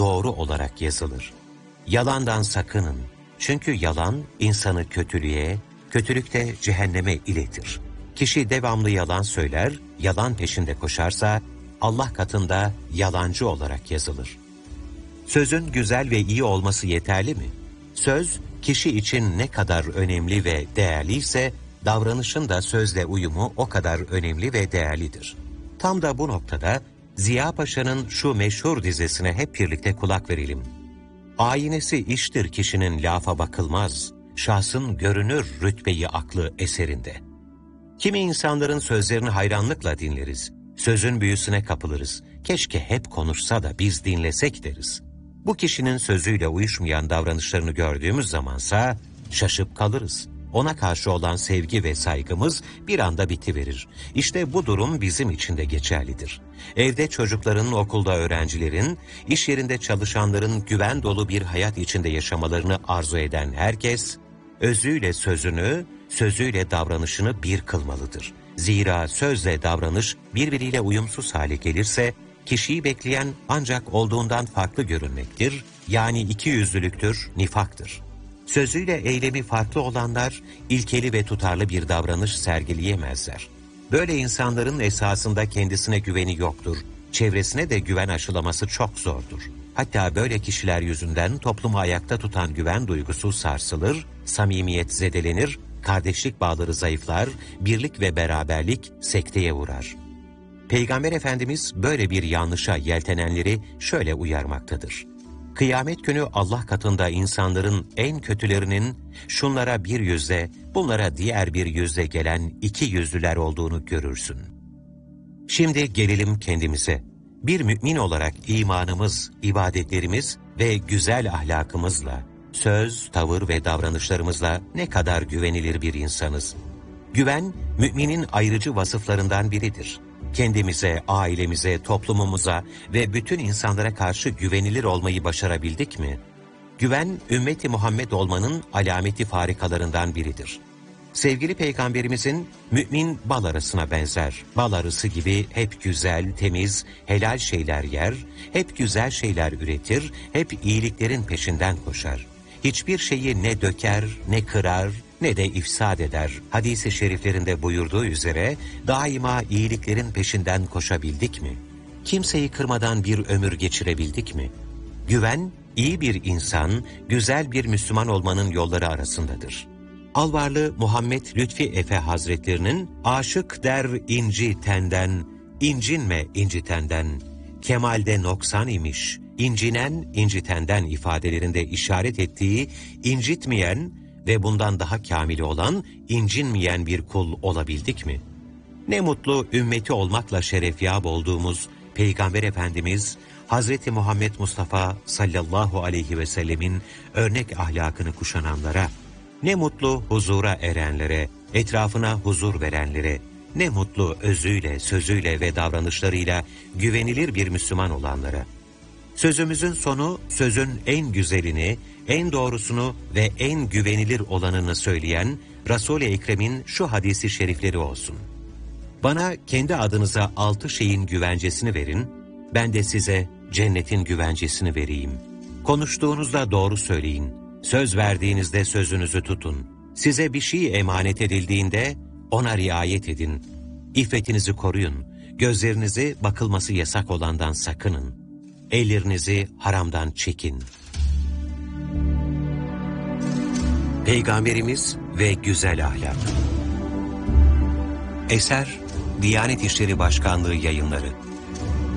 doğru olarak yazılır. Yalandan sakının. Çünkü yalan insanı kötülüğe, kötülük de cehenneme iletir. Kişi devamlı yalan söyler, yalan peşinde koşarsa Allah katında yalancı olarak yazılır. Sözün güzel ve iyi olması yeterli mi? Söz, kişi için ne kadar önemli ve değerliyse, davranışın da sözle uyumu o kadar önemli ve değerlidir. Tam da bu noktada Ziya Paşa'nın şu meşhur dizesine hep birlikte kulak verelim. Aynesi iştir kişinin lafa bakılmaz, şahsın görünür rütbeyi aklı eserinde. Kimi insanların sözlerini hayranlıkla dinleriz, sözün büyüsüne kapılırız, keşke hep konuşsa da biz dinlesek deriz. Bu kişinin sözüyle uyuşmayan davranışlarını gördüğümüz zamansa şaşıp kalırız. Ona karşı olan sevgi ve saygımız bir anda bitiverir. İşte bu durum bizim için de geçerlidir. Evde çocukların, okulda öğrencilerin, iş yerinde çalışanların güven dolu bir hayat içinde yaşamalarını arzu eden herkes, özüyle sözünü, sözüyle davranışını bir kılmalıdır. Zira sözle davranış birbiriyle uyumsuz hale gelirse, kişiyi bekleyen ancak olduğundan farklı görünmektir, yani ikiyüzlülüktür, nifaktır. Sözüyle eylemi farklı olanlar, ilkeli ve tutarlı bir davranış sergileyemezler. Böyle insanların esasında kendisine güveni yoktur, çevresine de güven aşılaması çok zordur. Hatta böyle kişiler yüzünden toplumu ayakta tutan güven duygusu sarsılır, samimiyet zedelenir, kardeşlik bağları zayıflar, birlik ve beraberlik sekteye uğrar. Peygamber Efendimiz böyle bir yanlışa yeltenenleri şöyle uyarmaktadır. Kıyamet günü Allah katında insanların en kötülerinin şunlara bir yüzle, bunlara diğer bir yüzle gelen iki yüzlüler olduğunu görürsün. Şimdi gelelim kendimize. Bir mümin olarak imanımız, ibadetlerimiz ve güzel ahlakımızla, söz, tavır ve davranışlarımızla ne kadar güvenilir bir insanız. Güven, müminin ayrıcı vasıflarından biridir. Kendimize, ailemize, toplumumuza ve bütün insanlara karşı güvenilir olmayı başarabildik mi? Güven, ümmeti Muhammed olmanın alameti farikalarından biridir. Sevgili Peygamberimizin mümin bal arısına benzer. Bal arısı gibi hep güzel, temiz, helal şeyler yer, hep güzel şeyler üretir, hep iyiliklerin peşinden koşar. Hiçbir şeyi ne döker, ne kırar, ne de ifsad eder. Hadis-i şeriflerinde buyurduğu üzere daima iyiliklerin peşinden koşabildik mi? Kimseyi kırmadan bir ömür geçirebildik mi? Güven, iyi bir insan, güzel bir Müslüman olmanın yolları arasındadır. Alvarlı Muhammed Lütfi Efe Hazretlerinin aşık der inci tenden, incinme incitenden, kemalde noksan imiş, incinen incitenden ifadelerinde işaret ettiği incitmeyen ve bundan daha kamili olan incinmeyen bir kul olabildik mi? Ne mutlu ümmeti olmakla şerefyab olduğumuz Peygamber Efendimiz, Hazreti Muhammed Mustafa sallallahu aleyhi ve sellemin örnek ahlakını kuşananlara, ne mutlu huzura erenlere, etrafına huzur verenlere, ne mutlu özüyle, sözüyle ve davranışlarıyla güvenilir bir Müslüman olanlara. Sözümüzün sonu, sözün en güzelini, en doğrusunu ve en güvenilir olanını söyleyen Resul-i Ekrem'in şu hadisi şerifleri olsun. Bana kendi adınıza 6 şeyin güvencesini verin, ben de size cennetin güvencesini vereyim. Konuştuğunuzda doğru söyleyin, söz verdiğinizde sözünüzü tutun. Size bir şey emanet edildiğinde ona riayet edin. İffetinizi koruyun, gözlerinizi bakılması yasak olandan sakının. Ellerinizi haramdan çekin. Peygamberimiz ve güzel ahlak. Eser, Diyanet İşleri Başkanlığı Yayınları.